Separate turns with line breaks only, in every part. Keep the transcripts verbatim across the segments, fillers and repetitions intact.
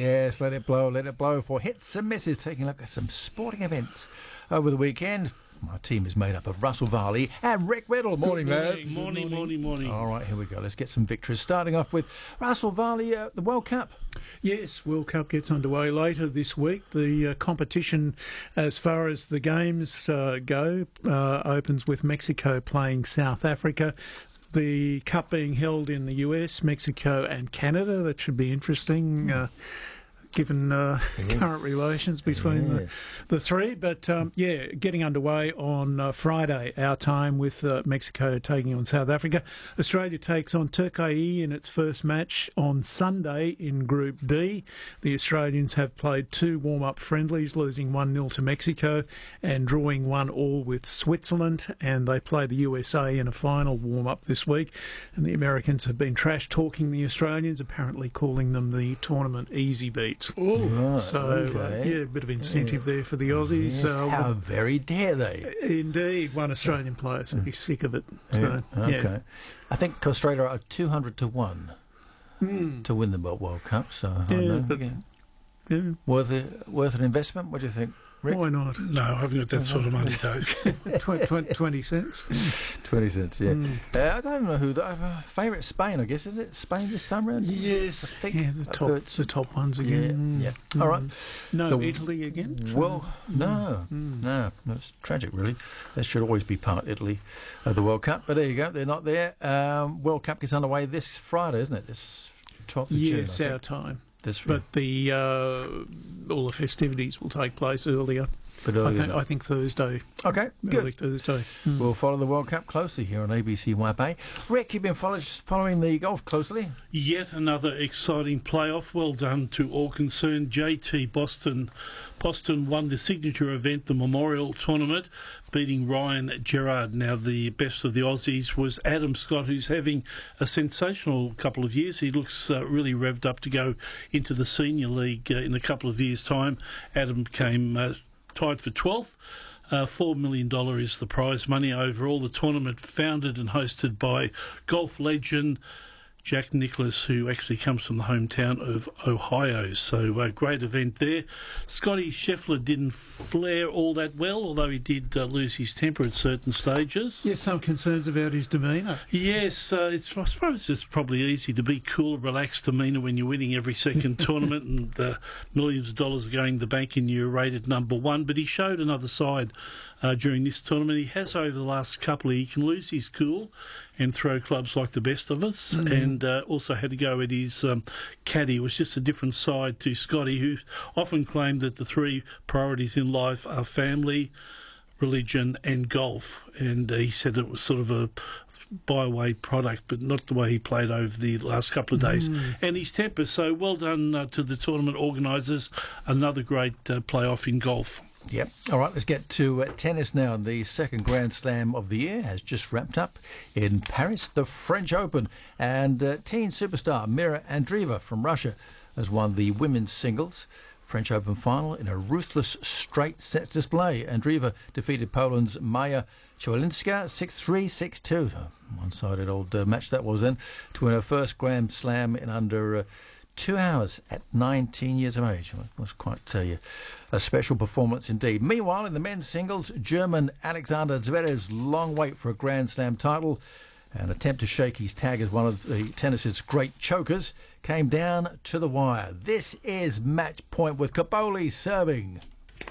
Yes, let it blow, let it blow for hits and misses. Taking a look at some sporting events over the weekend. My team is made up of Russell Varley and Rick Whittle. Morning, lads.
Morning, morning, morning.
All right, here we go. Let's get some victories. Starting off with Russell Varley, uh, the World Cup.
Yes, World Cup gets underway later this week. The uh, competition, as far as the games uh, go, uh, opens with Mexico playing South Africa. The Cup being held in the U S, Mexico and Canada. That should be interesting. Mm. Uh, given uh, yes. current relations between yes. the, the three. But, um, yeah, getting underway on uh, Friday, our time, with uh, Mexico taking on South Africa. Australia takes on Turkey in its first match on Sunday in Group D. The Australians have played two warm-up friendlies, losing one nil to Mexico and drawing one all with Switzerland, and they play the U S A in a final warm-up this week. And the Americans have been trash-talking the Australians, apparently calling them the tournament easy beat.
Oh, right,
so
okay.
uh, yeah, a bit of incentive yeah. there for the Aussies.
Yes,
uh,
how very dare they?
Indeed, one Australian player would be sick of it.
Yeah,
so,
okay.
Yeah.
I think Australia are two hundred to one
mm.
to win the World Cup. So
yeah,
I know.
But,
Yeah.
Yeah.
worth it, worth an investment. What do you think, Rick?
Why not?
No, I haven't got that sort of money, Dave.
twenty, twenty, twenty cents.
Twenty cents, yeah.
Mm.
Uh, I don't know who the uh, favourite Spain. I guess is it Spain this time round?
Yes,
I think
yeah, the
I've
top,
heard-
the top ones again.
Yeah, yeah.
Mm.
All right.
No,
The-
Italy again.
Well, no,
Mm.
no, no, it's tragic, really. That should always be part Italy of the World Cup. But there you go, they're not there. Um, World Cup gets underway this Friday, isn't it? This twelfth of June.
Yes,
I
our
think.
time.
This
But the uh, all the festivities will take place earlier.
but
I
earlier
think
than-
I think Thursday.
okay,
Early
good.
Thursday. Mm.
We'll follow the World Cup closely here on A B C Y P A. Rick, you've been follow- following the golf closely.
Yet another exciting playoff. Well done to all concerned. J T Boston. Boston won the signature event, the Memorial Tournament, beating Ryan Gerard. Now, the best of the Aussies was Adam Scott, who's having a sensational couple of years. He looks uh, really revved up to go into the senior league uh, in a couple of years' time. Adam came uh, tied for twelfth. Uh, four million dollars is the prize money overall. The tournament founded and hosted by golf legend Jack Nicklaus, who actually comes from the hometown of Ohio. So a uh, great event there. Scotty Scheffler didn't flare all that well, although he did uh, lose his temper at certain stages.
Yes, some concerns about his demeanour.
Yes, uh, it's, I suppose it's probably easy to be cool, relaxed demeanour when you're winning every second tournament and uh, millions of dollars are going to the bank and you're rated number one. But he showed another side uh, during this tournament. He has over the last couple of, he can lose his cool and throw clubs like the best of us, mm. and uh, also had to go at his um, caddy. It was just a different side to Scotty, who often claimed that the three priorities in life are family, religion and golf, and uh, he said it was sort of a byway product, but not the way he played over the last couple of days. Mm. And his temper, so well done uh, to the tournament organisers. Another great uh, playoff in golf.
Yep. All right, let's get to uh, tennis now. The second Grand Slam of the year has just wrapped up in Paris, the French Open. And uh, teen superstar Mira Andreeva from Russia has won the women's singles French Open final in a ruthless straight sets display. Andreeva defeated Poland's Maja Chwalinska six three, six two. One-sided old uh, match that was then, to win her first Grand Slam in under uh, two hours at nineteen years of age. It was quite uh, a special performance indeed. Meanwhile, in the men's singles, German Alexander Zverev's long wait for a Grand Slam title, an attempt to shake his tag as one of the tennis's great chokers, came down to the wire. This is match point with Caboli serving.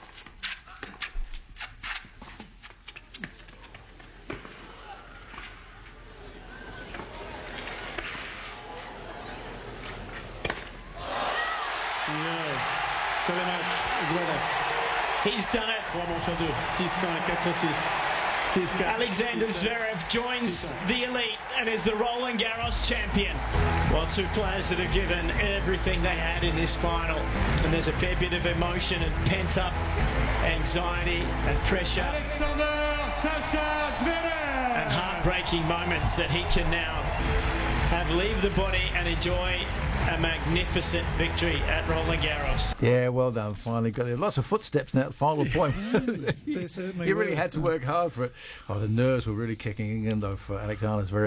Sur le match, Zverev.
He's done it.
trois manches à deux. six cinq, quatre six. six quatre.
Alexander Zverev joins the elite and is the Roland Garros champion. Well, two players that have given everything they had in this final, and there's a fair bit of emotion and pent-up anxiety and pressure.
Alexander Sasha Zverev.
And heartbreaking moments that he can now have leave the body and enjoy a magnificent victory at Roland Garros.
Yeah, well done. Finally got there. Lots of footsteps in that final point.
Yes, they certainly
you really
were.
had to work hard for it. Oh, the nerves were really kicking in though for Alexander Zverev.